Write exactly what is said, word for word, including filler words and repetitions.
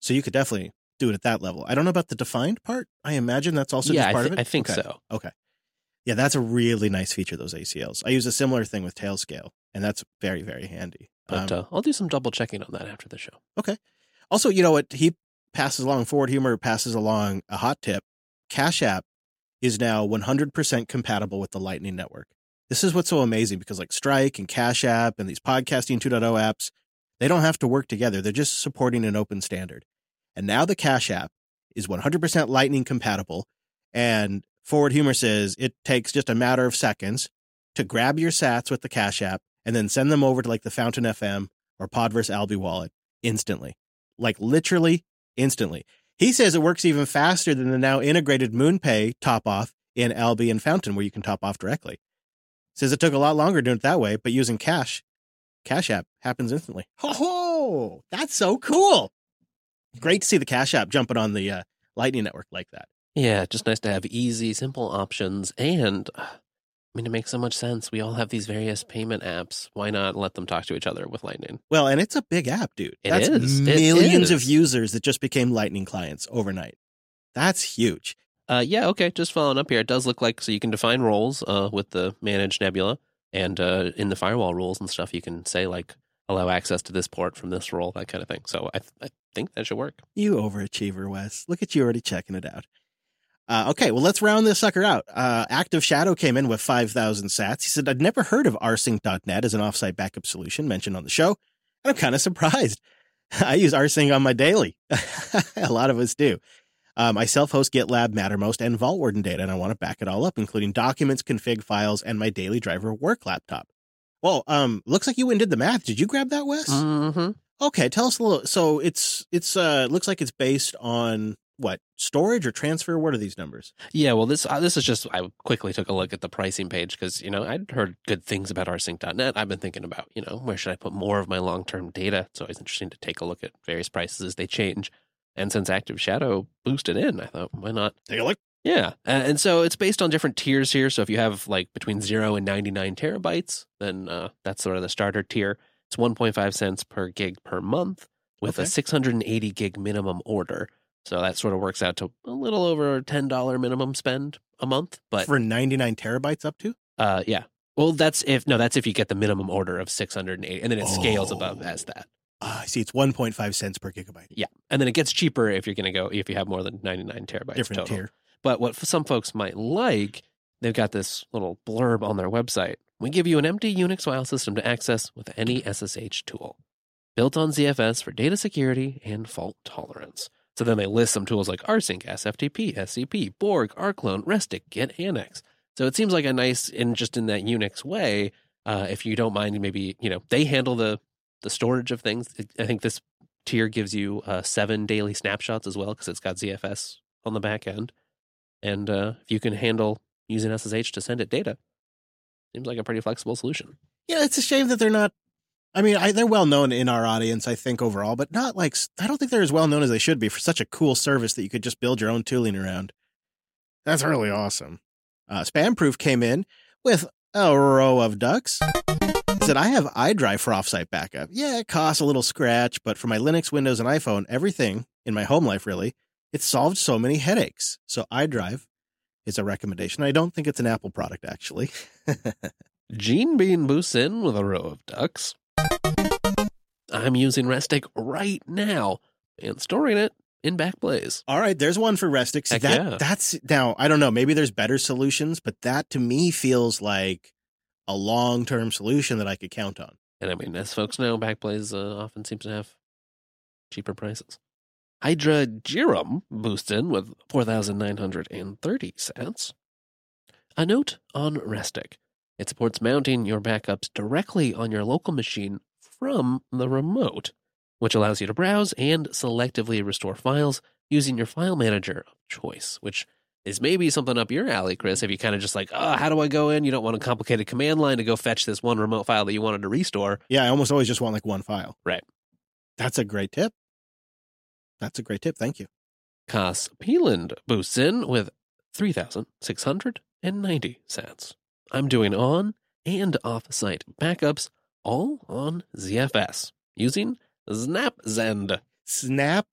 So you could definitely do it at that level. I don't know about the defined part. I imagine that's also yeah, just part I th- of it. I think okay. so. Okay. Yeah, that's a really nice feature, those A C Ls. I use a similar thing with Tailscale, and that's very, very handy. But um, uh, I'll do some double checking on that after the show. Okay. Also, you know what? He passes along, Forward Humor passes along a hot tip. Cash App is now one hundred percent compatible with the Lightning Network. This is what's so amazing because like Strike and Cash App and these podcasting two point oh apps, they don't have to work together. They're just supporting an open standard. And now the Cash App is one hundred percent Lightning compatible. And Forward Humor says it takes just a matter of seconds to grab your sats with the Cash App and then send them over to like the Fountain F M or Podverse Albi wallet instantly. Like literally instantly. He says it works even faster than the now integrated MoonPay top off in Albi and Fountain where you can top off directly. Says it took a lot longer doing it that way, but using Cash, Cash App happens instantly. Ho ho! That's so cool. Great to see the Cash App jumping on the uh, Lightning Network like that. Yeah, just nice to have easy, simple options. And, I mean, it makes so much sense. We all have these various payment apps. Why not let them talk to each other with Lightning? Well, and it's a big app, dude. It That's is. It millions is. of users that just became Lightning clients overnight. That's huge. Uh, yeah, okay, just following up here. It does look like, so you can define roles uh, with the Manage Nebula. And uh, in the firewall rules and stuff, you can say, like, allow access to this port from this role, that kind of thing. So I, th- I think that should work. You overachiever, Wes. Look at you already checking it out. Uh, okay, well, let's round this sucker out. Uh, Active Shadow came in with five thousand sats. He said, I'd never heard of rsync dot net as an offsite backup solution mentioned on the show. And I'm kind of surprised. I use rsync on my daily. A lot of us do. Um, I self-host GitLab, Mattermost, and Vault Warden data, and I want to back it all up, including documents, config files, and my daily driver work laptop. Well, um, looks like you went and did the math. Did you grab that, Wes? Mm-hmm. Okay, tell us a little. So it's it's uh looks like it's based on what, storage or transfer? What are these numbers? Yeah, well, this uh, this is just, I quickly took a look at the pricing page because, you know, I'd heard good things about rsync dot net. I've been thinking about, you know, where should I put more of my long-term data? It's always interesting to take a look at various prices as they change. And since Active Shadow boosted in, I thought, why not? Take a look. Yeah, uh, and so it's based on different tiers here. So if you have like between zero and ninety-nine terabytes, then uh, that's sort of the starter tier. It's one point five cents per gig per month with Okay. a six hundred eighty gig minimum order. So that sort of works out to a little over ten dollars minimum spend a month. But For ninety-nine terabytes up to? uh, yeah, well, that's if no, that's if you get the minimum order of six hundred eighty, and then it scales Oh. above as that. Ah, I see. It's one point five cents per gigabyte. Yeah, and then it gets cheaper if you're going to go if you have more than ninety-nine terabytes Different total. tier. But what some folks might like, they've got this little blurb on their website. We give you an empty Unix file system to access with any S S H tool, built on Z F S for data security and fault tolerance. So then they list some tools like rsync, S F T P, S C P, Borg, rclone, restic, Git, Annex. So it seems like a nice, and just in that Unix way, uh, if you don't mind, maybe, you know, they handle the the storage of things. I think this tier gives you uh, seven daily snapshots as well because it's got Z F S on the back end. And uh, if you can handle using S S H to send it data, seems like a pretty flexible solution. Yeah, it's a shame that they're not. I mean, I, they're well known in our audience, I think, overall, but not like, I don't think they're as well known as they should be for such a cool service that you could just build your own tooling around. That's really awesome. Uh, Spamproof came in with a row of ducks. He said, I have iDrive for offsite backup. Yeah, it costs a little scratch, but for my Linux, Windows, and iPhone, everything in my home life, really, it solved so many headaches. So iDrive is a recommendation. I don't think it's an Apple product, actually. Gene Bean boosts in with a row of ducks. I'm using Restic right now and storing it in Backblaze. All right, there's one for Restic. See, Heck that, yeah. That's now, I don't know, maybe there's better solutions, but that to me feels like a long-term solution that I could count on. And I mean, as folks know, Backblaze uh, often seems to have cheaper prices. Hydra Jirum boosts in with four thousand nine hundred thirty sats. A note on Restic. It supports mounting your backups directly on your local machine from the remote, which allows you to browse and selectively restore files using your file manager of choice, which is maybe something up your alley, Chris, if you kind of just like, oh, how do I go in? You don't want a complicated command line to go fetch this one remote file that you wanted to restore. Yeah, I almost always just want like one file. Right. That's a great tip. That's a great tip. Thank you. Cas Peeland boosts in with three thousand six hundred ninety sats. I'm doing on and off-site backups all on Z F S using SnapZend. Snap